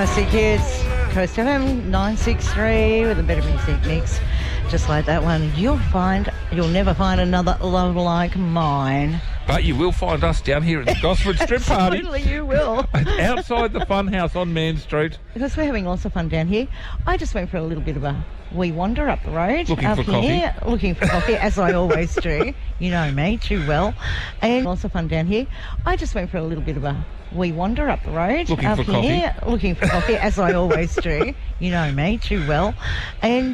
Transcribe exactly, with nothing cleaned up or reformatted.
Classic hits. Coast F M nine six three with a better music mix. Just like that one. You'll find, you'll never find another love like mine. But you will find us down here at the Gosford Strip Party. Absolutely, you will. Outside the Funhouse on Man Street. Because we're having lots of fun down here. I just went for a little bit of a wee wander up the road. Looking up for here, coffee. Looking for coffee, as I always do. You know me too well. And lots of fun down here. I just went for a little bit of a wee wander up the road. Looking up for here, coffee. Looking for coffee, as I always do. You know me too well. And